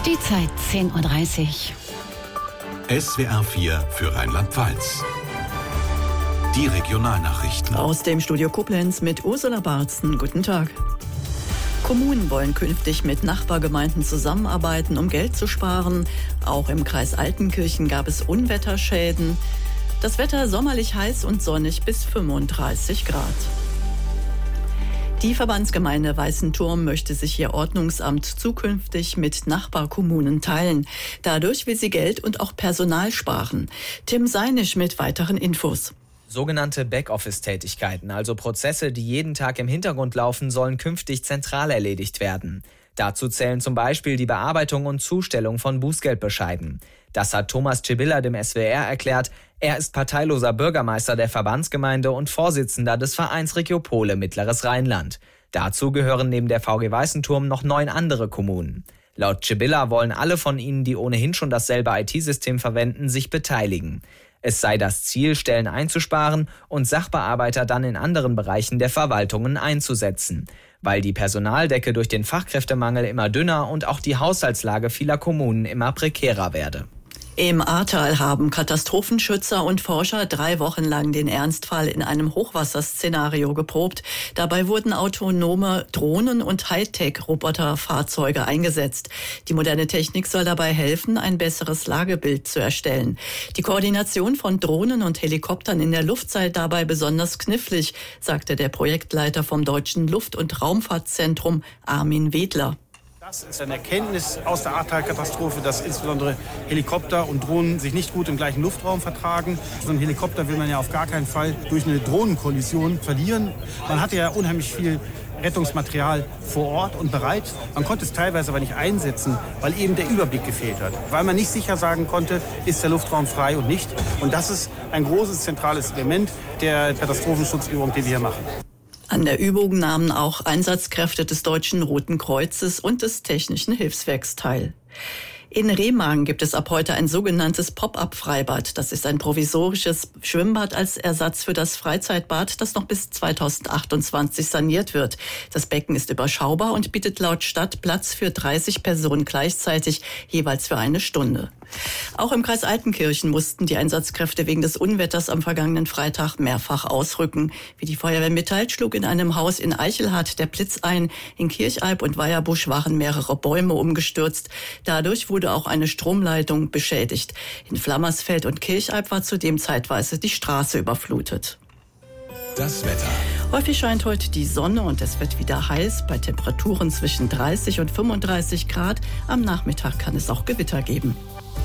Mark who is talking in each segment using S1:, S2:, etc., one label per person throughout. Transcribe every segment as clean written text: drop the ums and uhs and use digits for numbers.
S1: Die Zeit 10:30 Uhr.
S2: SWR 4 für Rheinland-Pfalz. Die Regionalnachrichten.
S3: Aus dem Studio Koblenz mit Ursula Barzen. Guten Tag. Kommunen wollen künftig mit Nachbargemeinden zusammenarbeiten, um Geld zu sparen. Auch im Kreis Altenkirchen gab es Unwetterschäden. Das Wetter sommerlich heiß und sonnig bis 35 Grad. Die Verbandsgemeinde Weißenturm möchte sich ihr Ordnungsamt zukünftig mit Nachbarkommunen teilen. Dadurch will sie Geld und auch Personal sparen. Tim Seinisch mit weiteren Infos.
S4: Sogenannte Backoffice-Tätigkeiten, also Prozesse, die jeden Tag im Hintergrund laufen, sollen künftig zentral erledigt werden. Dazu zählen zum Beispiel die Bearbeitung und Zustellung von Bußgeldbescheiden. Das hat Thomas Cibilla dem SWR erklärt. Er ist parteiloser Bürgermeister der Verbandsgemeinde und Vorsitzender des Vereins Regiopole Mittleres Rheinland. Dazu gehören neben der VG Weißenturm noch 9 andere Kommunen. Laut Cibilla wollen alle von ihnen, die ohnehin schon dasselbe IT-System verwenden, sich beteiligen. Es sei das Ziel, Stellen einzusparen und Sachbearbeiter dann in anderen Bereichen der Verwaltungen einzusetzen, weil die Personaldecke durch den Fachkräftemangel immer dünner und auch die Haushaltslage vieler Kommunen immer prekärer werde.
S3: Im Ahrtal haben Katastrophenschützer und Forscher 3 Wochen lang den Ernstfall in einem Hochwasserszenario geprobt. Dabei wurden autonome Drohnen und Hightech-Roboterfahrzeuge eingesetzt. Die moderne Technik soll dabei helfen, ein besseres Lagebild zu erstellen. Die Koordination von Drohnen und Helikoptern in der Luft sei dabei besonders knifflig, sagte der Projektleiter vom Deutschen Luft- und Raumfahrtzentrum Armin Wedler.
S5: Das ist eine Erkenntnis aus der Ahrtal-Katastrophe, dass insbesondere Helikopter und Drohnen sich nicht gut im gleichen Luftraum vertragen. So einen Helikopter will man ja auf gar keinen Fall durch eine Drohnenkollision verlieren. Man hatte ja unheimlich viel Rettungsmaterial vor Ort und bereit. Man konnte es teilweise aber nicht einsetzen, weil eben der Überblick gefehlt hat. Weil man nicht sicher sagen konnte, ist der Luftraum frei und nicht. Und das ist ein großes zentrales Element der Katastrophenschutzübung, die wir hier machen.
S3: An der Übung nahmen auch Einsatzkräfte des Deutschen Roten Kreuzes und des Technischen Hilfswerks teil. In Remagen gibt es ab heute ein sogenanntes Pop-up-Freibad. Das ist ein provisorisches Schwimmbad als Ersatz für das Freizeitbad, das noch bis 2028 saniert wird. Das Becken ist überschaubar und bietet laut Stadt Platz für 30 Personen gleichzeitig, jeweils für 1 Stunde. Auch im Kreis Altenkirchen mussten die Einsatzkräfte wegen des Unwetters am vergangenen Freitag mehrfach ausrücken. Wie die Feuerwehr mitteilt, schlug in einem Haus in Eichelhardt der Blitz ein. In Kirchalb und Weierbusch waren mehrere Bäume umgestürzt. Dadurch wurde auch eine Stromleitung beschädigt. In Flammersfeld und Kirchalb war zudem zeitweise die Straße überflutet.
S2: Das Wetter.
S3: Häufig scheint heute die Sonne und es wird wieder heiß, bei Temperaturen zwischen 30 und 35 Grad. Am Nachmittag kann es auch Gewitter geben.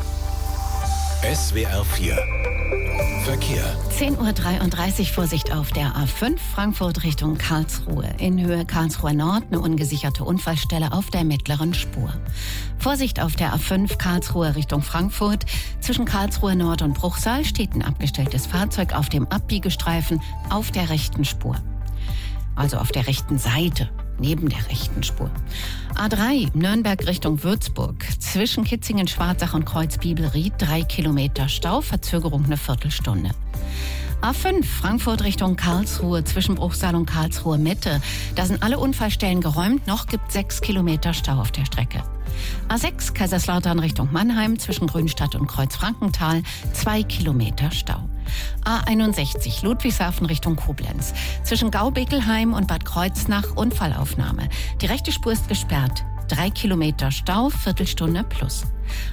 S2: SWR 4 Verkehr.
S1: 10:33 Uhr, Vorsicht auf der A5 Frankfurt Richtung Karlsruhe. In Höhe Karlsruher Nord eine ungesicherte Unfallstelle auf der mittleren Spur. Vorsicht auf der A5 Karlsruhe Richtung Frankfurt. Zwischen Karlsruhe Nord und Bruchsal steht ein abgestelltes Fahrzeug auf dem Abbiegestreifen auf der rechten Spur. Also auf der rechten Seite. Neben der rechten Spur. A3 Nürnberg Richtung Würzburg. Zwischen Kitzingen, Schwarzach und Kreuz-Bibelried 3 Kilometer Stau, Verzögerung eine Viertelstunde. A5 Frankfurt Richtung Karlsruhe zwischen Bruchsal und Karlsruhe Mitte. Da sind alle Unfallstellen geräumt, noch gibt 6 Kilometer Stau auf der Strecke. A6 Kaiserslautern Richtung Mannheim zwischen Grünstadt und Kreuzfrankenthal 2 Kilometer Stau. A61 Ludwigshafen Richtung Koblenz. Zwischen Gau-Beckelheim und Bad Kreuznach Unfallaufnahme. Die rechte Spur ist gesperrt. 3 Kilometer Stau, Viertelstunde plus.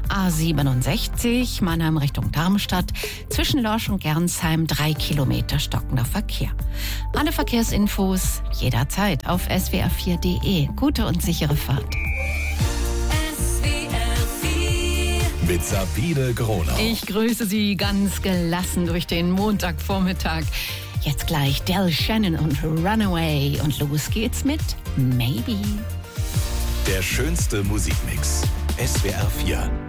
S1: A67 Mannheim Richtung Darmstadt. Zwischen Lorsch und Gernsheim 3 Kilometer stockender Verkehr. Alle Verkehrsinfos jederzeit auf swr4.de. Gute und sichere Fahrt.
S2: Mit Sabine Gronau.
S1: Ich grüße Sie ganz gelassen durch den Montagvormittag. Jetzt gleich Del Shannon und Runaway. Und los geht's mit Maybe.
S2: Der schönste Musikmix. SWR 4.